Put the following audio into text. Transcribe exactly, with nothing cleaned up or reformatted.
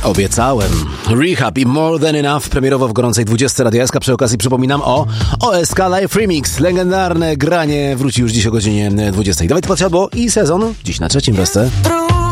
Obiecałem. Rehab i More Than Enough premierowo w gorącej dwudziestce Radio S K. Przy okazji przypominam o O S K Live Remix. Legendarne granie wróci już dziś o godzinie dwudziestej. Dawid Podsiadło i sezon dziś na trzecim wreszcie.